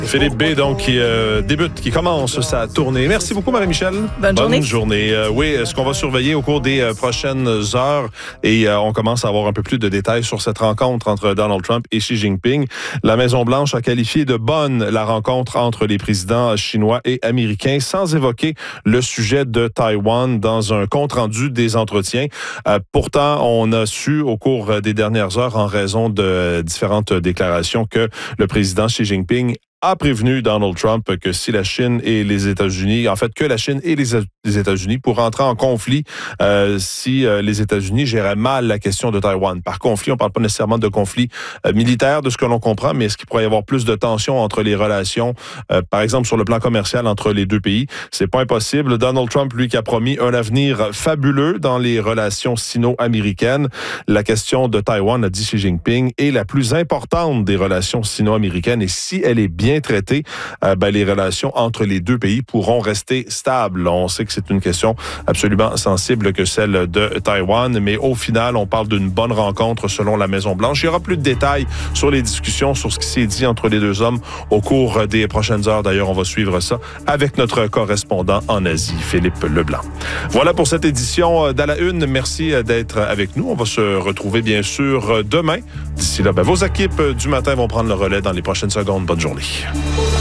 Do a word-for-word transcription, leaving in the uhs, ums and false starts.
Philippe B, donc, qui euh, débute, qui commence sa tournée. Merci beaucoup, Marie-Michel. Bonne journée. Bonne journée. Euh, oui, ce qu'on va surveiller au cours des euh, prochaines heures, et euh, on commence à avoir un peu plus de détails sur cette rencontre entre Donald Trump et Xi Jinping. La Maison-Blanche a qualifié de bonne la rencontre entre les présidents chinois et américains, sans évoquer le sujet de Taïwan dans un compte-rendu des entretiens. Euh, pourtant, on a su au cours des dernières heures, en raison de différentes déclarations, que le président Xi Jinping a prévenu Donald Trump que si la Chine et les États-Unis, en fait que la Chine et les, les États-Unis pourraient entrer en conflit euh, si euh, les États-Unis géraient mal la question de Taïwan. Par conflit, on ne parle pas nécessairement de conflit euh, militaire, de ce que l'on comprend, mais est-ce qu'il pourrait y avoir plus de tensions entre les relations, euh, par exemple sur le plan commercial entre les deux pays? C'est pas impossible. Donald Trump, lui, qui a promis un avenir fabuleux dans les relations sino-américaines. La question de Taïwan, a dit Xi Jinping, est la plus importante des relations sino-américaines, et si elle est bien traité, euh, ben, les relations entre les deux pays pourront rester stables. On sait que c'est une question absolument sensible que celle de Taïwan, mais au final, on parle d'une bonne rencontre selon la Maison-Blanche. Il y aura plus de détails sur les discussions, sur ce qui s'est dit entre les deux hommes au cours des prochaines heures. D'ailleurs, on va suivre ça avec notre correspondant en Asie, Philippe Leblanc. Voilà pour cette édition d'À la Une. Merci d'être avec nous. On va se retrouver bien sûr demain. D'ici là, ben, vos équipes du matin vont prendre le relais dans les prochaines secondes. Bonne journée.